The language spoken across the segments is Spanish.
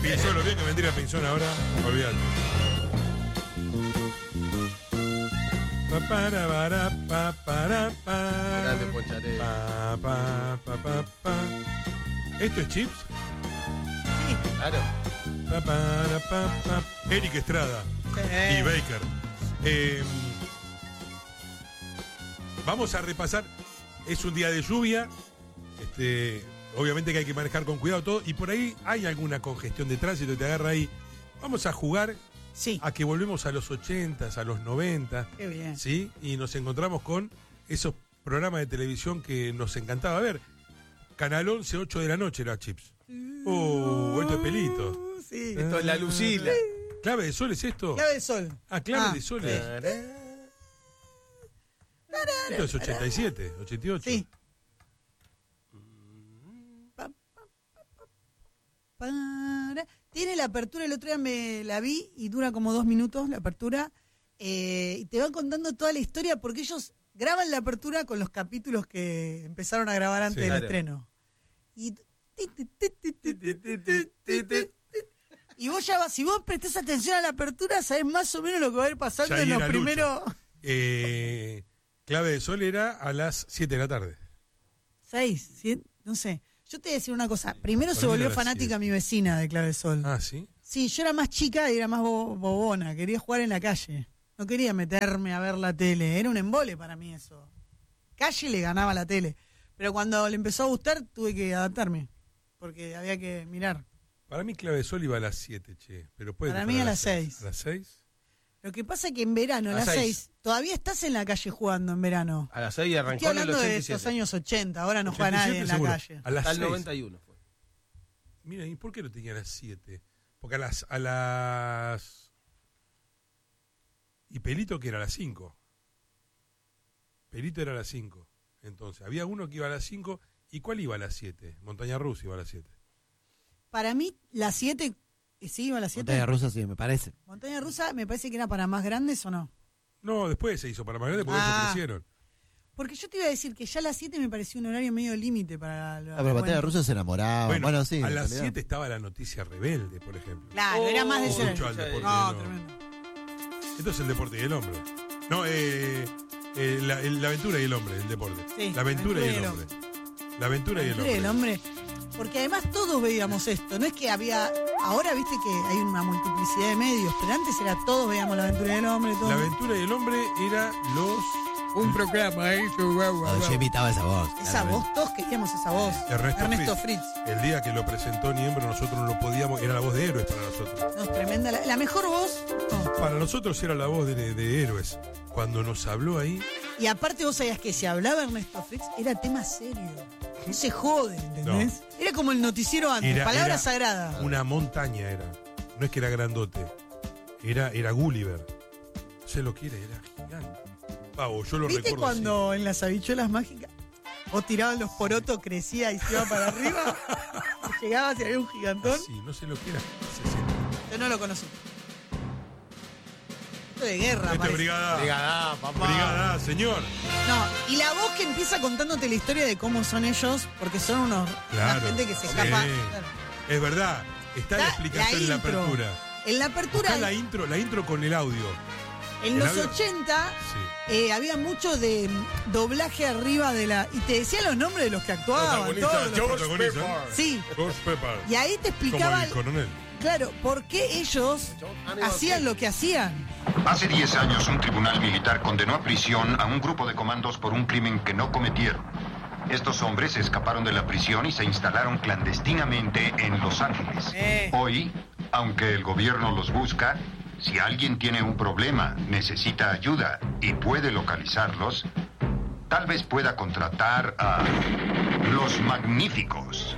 Solo bien que vendría Pinzón ahora, olvídate. Grande Poncharé. ¿Esto es Chips? Claro. Eric Estrada y Baker. Vamos a repasar. Es un día de lluvia. Obviamente que hay que manejar con cuidado todo. Y por ahí hay alguna congestión de tránsito. Te agarra ahí. Vamos a jugar a que volvemos a los 80s, a los 90. Qué bien. ¿Sí? Y nos encontramos con esos programas de televisión que nos encantaba ver. Canal 11, 8 de la noche era Chips. Esto es Pelito. Sí. Esto es la Lucila. ¿Clave de Sol es esto? Clave de Sol. Clave de Sol es. Esto es 87, 88. Sí. Tiene la apertura, el otro día me la vi y dura como 2 minutos la apertura. Y te van contando toda la historia porque ellos graban la apertura con los capítulos que empezaron a grabar antes del estreno. Y vos ya vas, si vos prestás atención a la apertura, sabés más o menos lo que va a ir pasando en los primeros. Clave de Sol era a las 7 de la tarde. 6, 7, no sé. Yo te voy a decir una cosa. Primero se volvió fanática mi vecina de Clave de Sol. Ah, ¿sí? Sí, yo era más chica y era más bobona. Quería jugar en la calle. No quería meterme a ver la tele. Era un embole para mí eso. Calle le ganaba la tele. Pero cuando le empezó a gustar, tuve que adaptarme. Porque había que mirar. Para mí Clave de Sol iba a las 7, che. Pero puede para mí a las 6. ¿A las 6? Lo que pasa es que en verano, a las 6, todavía estás en la calle jugando en verano. A las 6 arrancó Estoy hablando en el de 87. esos años 80, ahora no juega nadie en la calle. A las Hasta el 6. 91 fue. Mira, ¿y por qué lo tenía a las 7? Porque a las... ¿Y Pelito que era a las 5? Pelito era a las 5. Entonces, había uno que iba a las 5. ¿Y cuál iba a las 7? Montaña Rusa iba a las 7. Para mí, las 7... ¿Sí iba a las 7? Montaña Rusa sí, me parece. Montaña Rusa me parece que era para más grandes, ¿o no? No, después se hizo para más grandes porque ellos crecieron. Porque yo te iba a decir que ya a las 7 me pareció un horario medio límite para... pero Montaña Rusa se enamoraba. Bueno, sí. A las 7 estaba la noticia rebelde, por ejemplo. Claro, era más de ese... Tremendo. Esto es el deporte y el hombre. No, la aventura y el hombre, el deporte. Sí, la aventura y el hombre. La aventura y el hombre. Porque además todos veíamos esto. No es que había... Ahora viste que hay una multiplicidad de medios, pero antes era todos veíamos la aventura y el hombre. Todo. La aventura y el hombre era un programa ahí. Yo imitaba esa voz. Esa voz, todos queríamos esa voz. Ernesto Fritz. El día que lo presentó Niembro, nosotros no lo podíamos, era la voz de Héroes para nosotros. No, tremenda. La mejor voz. No. Para nosotros era la voz de Héroes. Cuando nos habló ahí. Y aparte vos sabías que si hablaba Ernesto Fritz, era tema serio. No se jode, ¿entendés? No. Era como el noticiero antes, palabra sagrada. Una montaña era. No es que era grandote. Era Gulliver. No sé lo que era gigante. Pavo, yo lo recuerdo. ¿Viste cuando en las habichuelas mágicas vos tirabas los porotos, crecía y se iba para arriba? Llegabas y había un gigantón. Sí, no sé lo que era. Yo no lo conocí. Esto de guerra, Esto es brigada. Brigada, papá. Brigada, señor. No, y la voz que empieza contándote la historia de cómo son ellos, porque son una gente que se escapa. Claro. Es verdad, está la explicación en la apertura. En la apertura. Está la intro con el audio. En los 80 había mucho de doblaje arriba de la... Y te decía los nombres de los que actuaban. George Pepper. Sí. George Pepper. Y ahí te explicaba... Como el coronel. Claro, ¿por qué ellos hacían lo que hacían? Hace 10 años un tribunal militar condenó a prisión a un grupo de comandos por un crimen que no cometieron. Estos hombres escaparon de la prisión y se instalaron clandestinamente en Los Ángeles. Hoy, aunque el gobierno los busca, si alguien tiene un problema, necesita ayuda y puede localizarlos, tal vez pueda contratar a Los Magníficos.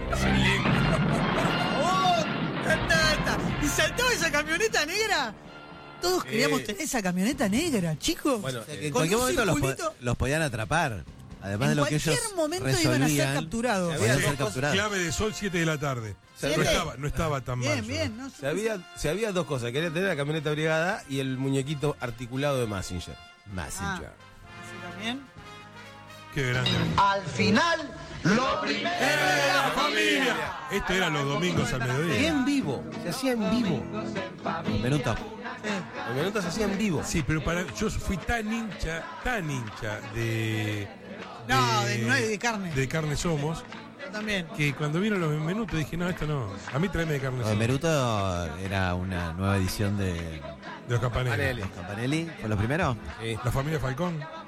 ¿Y saltaba esa camioneta negra? Todos queríamos tener esa camioneta negra, chicos. Bueno, en cualquier momento los podían atrapar. Además de lo que ellos en cualquier momento iban a ser capturados. Clave de Sol, 7 de la tarde. No estaba tan mal. Bien. No, se había dos cosas. Quería tener la camioneta brigada y el muñequito articulado de Mazinger. ¿Sí también? Qué grande. Al final, Lo primero de la familia. Esto era los domingos al Y mediodía. en vivo, se hacía en vivo. Benito. Los minutos se hacían en vivo. Sí, pero yo fui tan hincha de... No, de carne. De carne somos, Yo también. que cuando vieron los Benvenuto dije, no, esto no. A mí tráeme de carne Lo de somos. Meruto era una nueva edición de De los Campanelli. Campanelli. los Campanelli. ¿Fue lo primero? Sí. La familia Falcón.